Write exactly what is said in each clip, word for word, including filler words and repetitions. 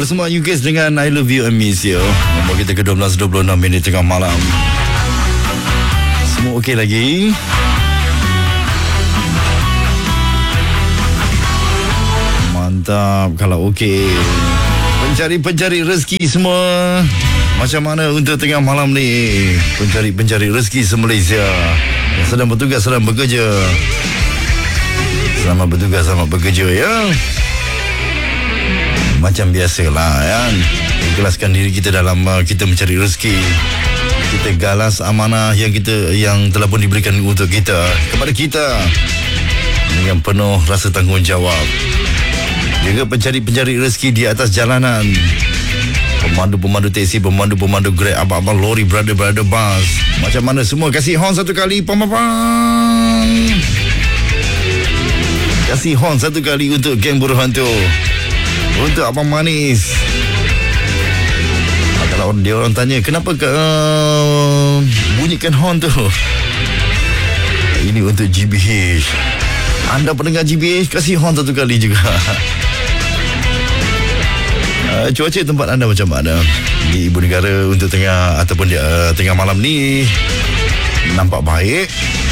semua you guys dengan I Love You I Miss You. Nombor kita ke dua belas dua puluh enam minit tengah malam. Semua okey lagi? Mantap kalau okey. Pencari-pencari rezeki semua, macam mana untuk tengah malam ni? Pencari-pencari rezeki se-Malaysia yang sedang bertugas, sedang bekerja. Selamat bertugas, selamat bekerja ya. Macam biasalah kan, ikhlaskan diri kita dalam uh, kita mencari rezeki. Kita galas amanah yang kita yang telah pun diberikan untuk kita kepada kita dengan penuh rasa tanggungjawab. Juga pencari-pencari rezeki di atas jalanan, pemandu-pemandu teksi, pemandu-pemandu Grab, abang-abang lori, brother-brother bus, macam mana semua kasih horn satu kali, pam-pam. Kasih horn satu kali untuk geng buruh hantu, untuk Abang Manis. Kalau dia orang tanya kenapa ke, uh, bunyikan horn tu, ini untuk G B H. Anda pendengar G B H, kasih horn satu kali juga. uh, Cuaca tempat anda macam mana di ibu negara untuk tengah ataupun di, uh, tengah malam ni? Nampak baik.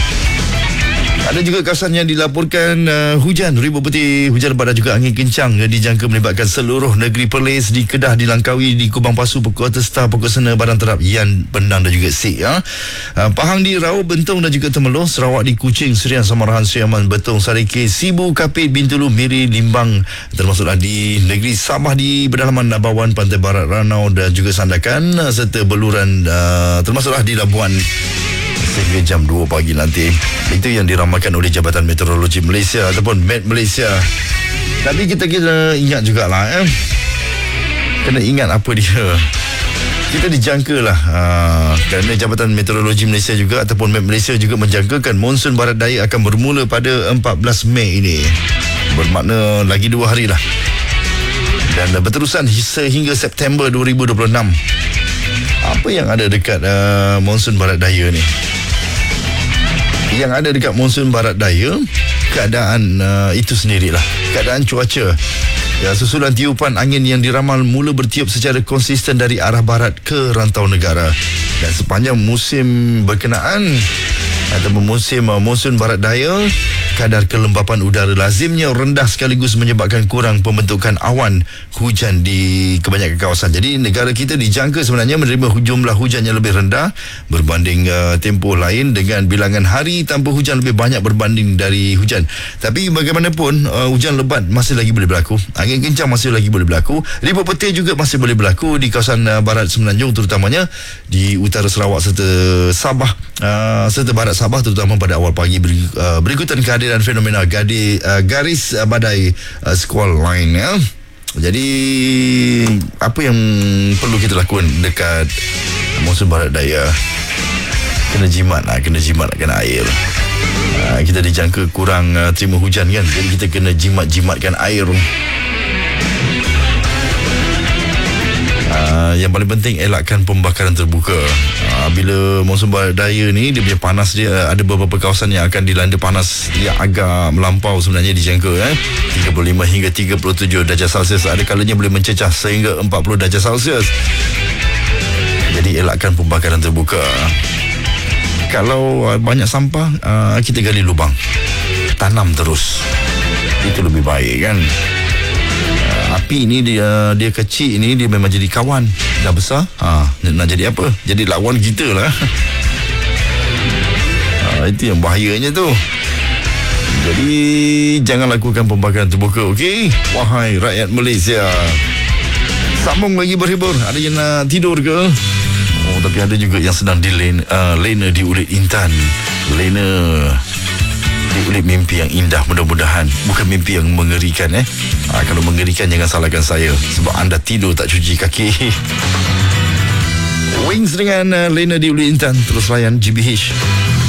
Ada juga kawasan yang dilaporkan uh, hujan ribu peti, hujan lebat dan juga angin kencang yang dijangka melibatkan seluruh negeri Perlis, di Kedah, di Langkawi, di Kubang Pasu, Pokok Testar, Pokok Sena, Badan Terap, Yan, Pendang dan juga Sik ya. Uh, Pahang di Rau, Bentong dan juga Temeloh, Sarawak di Kuching, Serian, Samarahan, Seriaman, Betong, Sarike, Sibu, Kapit, Bintulu, Miri, Limbang, termasuklah di negeri Sabah di pedalaman Nabawan, Pantai Barat, Ranau dan juga Sandakan, serta Beluran, uh, termasuklah di Labuan sehingga jam dua pagi nanti. Itu yang diramalkan oleh Jabatan Meteorologi Malaysia ataupun M E T Malaysia. Tapi kita kena ingat jugalah eh. Kena ingat apa dia. Kita dijangka lah uh, kerana Jabatan Meteorologi Malaysia juga ataupun M E T Malaysia juga menjangkakan monsun barat daya akan bermula pada empat belas Mei ini. Bermakna lagi dua hari lah. Dan berterusan sehingga September dua ribu dua puluh enam. Apa yang ada dekat uh, monsun barat daya ni? Yang ada dekat monsun barat daya, keadaan uh, itu sendirilah, keadaan cuaca ya, susulan tiupan angin yang diramal mula bertiup secara konsisten dari arah barat ke rantau negara. Dan sepanjang musim berkenaan ataupun musim uh, monsun barat daya, kadar kelembapan udara lazimnya rendah sekaligus menyebabkan kurang pembentukan awan hujan di kebanyakan kawasan. Jadi negara kita dijangka sebenarnya menerima jumlah hujan yang lebih rendah berbanding uh, tempoh lain, dengan bilangan hari tanpa hujan lebih banyak berbanding dari hujan. Tapi bagaimanapun uh, hujan lebat masih lagi boleh berlaku, angin kencang masih lagi boleh berlaku, ribut petir juga masih boleh berlaku di kawasan uh, barat Semenanjung, terutamanya di utara Sarawak serta Sabah, uh, serta barat Sabah, terutama pada awal pagi beri, uh, berikutan kehadiran fenomena gadi, uh, garis uh, badai uh, squall line ya. Jadi apa yang perlu kita lakukan dekat monsun barat daya? Kena jimat lah, kena jimat lah, kena air. Uh, kita dijangka kurang uh, terima hujan kan, jadi kita kena jimat-jimatkan air. Uh, yang paling penting elakkan pembakaran terbuka. Uh, bila monsun barat daya ni, dia punya panas dia, uh, ada beberapa kawasan yang akan dilanda panas yang agak melampau sebenarnya dijangka eh. tiga puluh lima hingga tiga puluh tujuh darjah Celsius, ada kalanya boleh mencecah sehingga empat puluh darjah Celsius. Jadi elakkan pembakaran terbuka. Kalau uh, banyak sampah, uh, kita gali lubang, tanam terus, itu lebih baik kan. Api ni dia dia kecil ni, dia memang jadi kawan. Dah besar, ha, nak jadi apa? Jadi lawan kita lah. Ha, itu yang bahayanya tu. Jadi jangan lakukan pembakaran terbuka, okey? Wahai rakyat Malaysia. Sambung lagi berhibur. Ada yang nak tidur ke? Oh, tapi ada juga yang sedang dilena, uh, lena di Ulit Intan. Lena di Ulit mimpi yang indah, mudah-mudahan. Bukan mimpi yang mengerikan eh. Ha, kalau mengerikan jangan salahkan saya, sebab anda tidur tak cuci kaki. Wings dengan uh, Lena di Ulit Intan. Terus layan G B H.